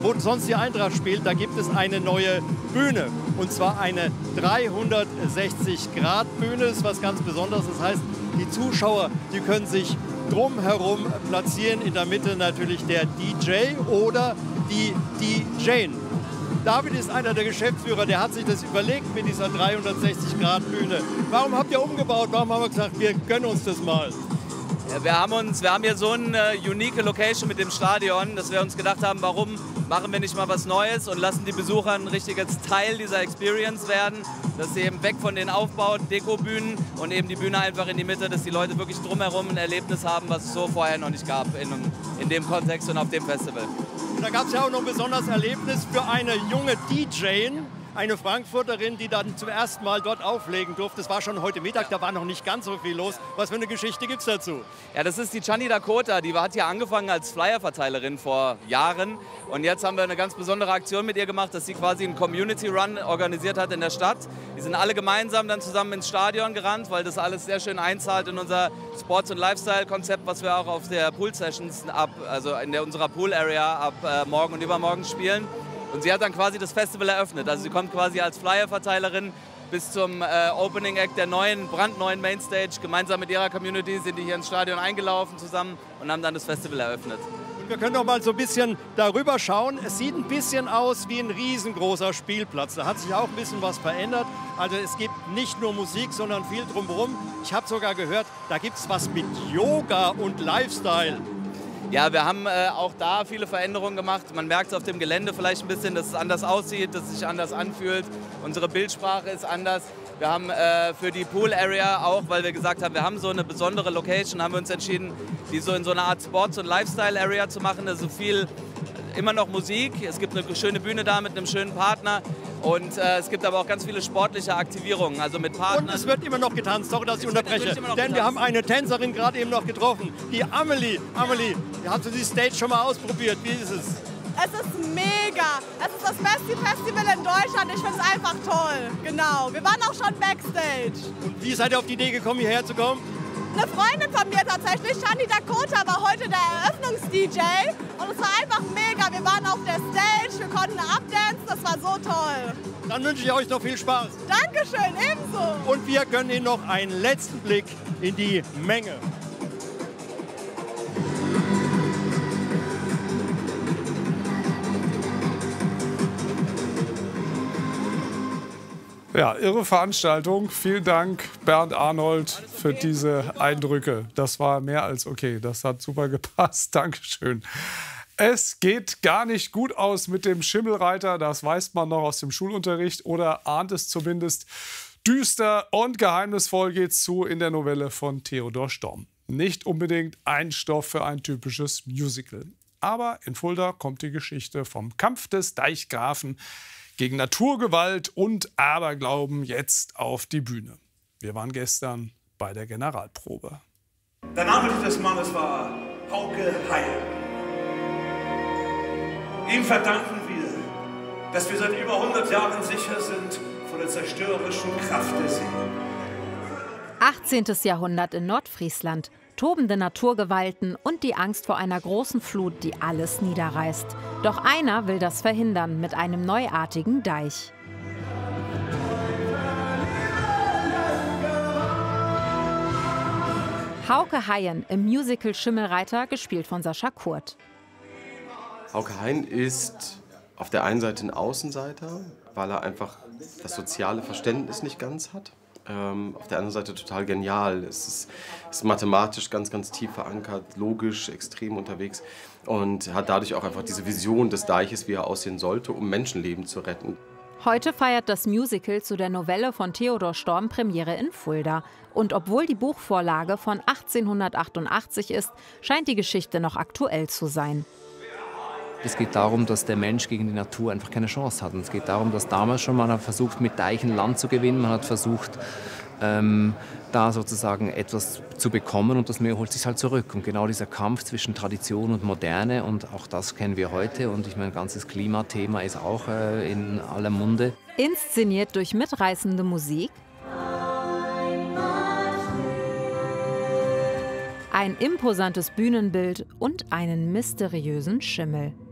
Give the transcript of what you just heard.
Wo sonst die Eintracht spielt, da gibt es eine neue Bühne. Und zwar eine 360-Grad-Bühne. Das ist was ganz Besonderes. Das heißt, die Zuschauer, die können sich drumherum platzieren. In der Mitte natürlich der DJ oder die DJin. David ist einer der Geschäftsführer, der hat sich das überlegt mit dieser 360-Grad-Bühne. Warum habt ihr umgebaut? Warum haben wir gesagt, wir gönnen uns das mal? Ja, wir haben hier so eine unique Location mit dem Stadion, dass wir uns gedacht haben, warum machen wir nicht mal was Neues und lassen die Besucher ein richtiges Teil dieser Experience werden, dass sie eben weg von den Aufbau-Deko-Bühnen und eben die Bühne einfach in die Mitte, dass die Leute wirklich drumherum ein Erlebnis haben, was es so vorher noch nicht gab in dem Kontext und auf dem Festival. Da gab es ja auch noch ein besonderes Erlebnis für eine junge DJin, eine Frankfurterin, die dann zum ersten Mal dort auflegen durfte. Das war schon heute Mittag, da war noch nicht ganz so viel los. Was für eine Geschichte gibt es dazu? Ja, das ist die Gianni Dakota, die hat ja angefangen als Flyer-Verteilerin vor Jahren. Und jetzt haben wir eine ganz besondere Aktion mit ihr gemacht, dass sie quasi einen Community-Run organisiert hat in der Stadt. Die sind alle gemeinsam dann zusammen ins Stadion gerannt, weil das alles sehr schön einzahlt in unser Sports- und Lifestyle-Konzept, was wir auch auf der Pool-Sessions also in unserer Pool-Area ab morgen und übermorgen spielen. Und sie hat dann quasi das Festival eröffnet. Also sie kommt quasi als Flyer-Verteilerin bis zum Opening Act der brandneuen Mainstage. Gemeinsam mit ihrer Community sind die hier ins Stadion eingelaufen zusammen und haben dann das Festival eröffnet. Und wir können noch mal so ein bisschen darüber schauen. Es sieht ein bisschen aus wie ein riesengroßer Spielplatz. Da hat sich auch ein bisschen was verändert. Also es gibt nicht nur Musik, sondern viel drumherum. Ich habe sogar gehört, da gibt es was mit Yoga und Lifestyle. Ja, wir haben auch da viele Veränderungen gemacht. Man merkt es auf dem Gelände vielleicht ein bisschen, dass es anders aussieht, dass es sich anders anfühlt. Unsere Bildsprache ist anders. Wir haben für die Pool Area auch, weil wir gesagt haben, wir haben so eine besondere Location, haben wir uns entschieden, die so in so eine Art Sports- und Lifestyle Area zu machen. Also viel, immer noch Musik. Es gibt eine schöne Bühne da mit einem schönen Partner. Und es gibt aber auch ganz viele sportliche Aktivierungen, also mit Partnern. Und es wird immer noch getanzt, sorry, dass ich unterbreche. Denn wir haben eine Tänzerin gerade eben noch getroffen, die Amelie. Amelie, hast du die Stage schon mal ausprobiert? Wie ist es? Es ist mega. Es ist das beste Festival in Deutschland. Ich finde es einfach toll. Genau. Wir waren auch schon Backstage. Und wie seid ihr auf die Idee gekommen, hierher zu kommen? Eine Freundin von mir tatsächlich, Gianni Dakota, war heute der Eröffnungs-DJ. Und es war einfach mega. Wir waren auf der Stage, wir konnten abdancen. Das war so toll. Dann wünsche ich euch noch viel Spaß. Dankeschön, ebenso. Und wir gönnen Ihnen noch einen letzten Blick in die Menge. Ja, irre Veranstaltung. Vielen Dank, Bernd Arnold, für diese Eindrücke. Das war mehr als okay. Das hat super gepasst. Dankeschön. Es geht gar nicht gut aus mit dem Schimmelreiter. Das weiß man noch aus dem Schulunterricht oder ahnt es zumindest. Düster und geheimnisvoll geht's zu in der Novelle von Theodor Storm. Nicht unbedingt ein Stoff für ein typisches Musical. Aber in Fulda kommt die Geschichte vom Kampf des Deichgrafen gegen Naturgewalt und Aberglauben jetzt auf die Bühne. Wir waren gestern bei der Generalprobe. Der Name dieses Mannes war Hauke Haie. Ihm verdanken wir, dass wir seit über 100 Jahren sicher sind vor der zerstörerischen Kraft der See. 18. Jahrhundert in Nordfriesland. Tobende Naturgewalten und die Angst vor einer großen Flut, die alles niederreißt. Doch einer will das verhindern mit einem neuartigen Deich. Hauke Haien im Musical Schimmelreiter, gespielt von Sascha Kurt. Hauke Haien ist auf der einen Seite ein Außenseiter, weil er einfach das soziale Verständnis nicht ganz hat. Auf der anderen Seite total genial. Es ist mathematisch ganz, ganz tief verankert, logisch, extrem unterwegs und hat dadurch auch einfach diese Vision des Deiches, wie er aussehen sollte, um Menschenleben zu retten. Heute feiert das Musical zu der Novelle von Theodor Storm Premiere in Fulda. Und obwohl die Buchvorlage von 1888 ist, scheint die Geschichte noch aktuell zu sein. Es geht darum, dass der Mensch gegen die Natur einfach keine Chance hat. Und es geht darum, dass damals schon man hat versucht, mit Deichen Land zu gewinnen. Man hat versucht, da sozusagen etwas zu bekommen und das Meer holt sich halt zurück. Und genau dieser Kampf zwischen Tradition und Moderne, und auch das kennen wir heute. Und ich meine, ein ganzes Klimathema ist auch in aller Munde. Inszeniert durch mitreißende Musik, ein imposantes Bühnenbild und einen mysteriösen Schimmel.